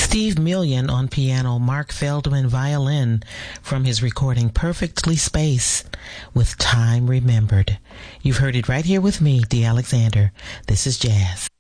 Steve Million on piano, Mark Feldman violin, from his recording Perfectly Spaced with Time Remembered. You've heard it right here with me, Dee Alexander. This is Jazz.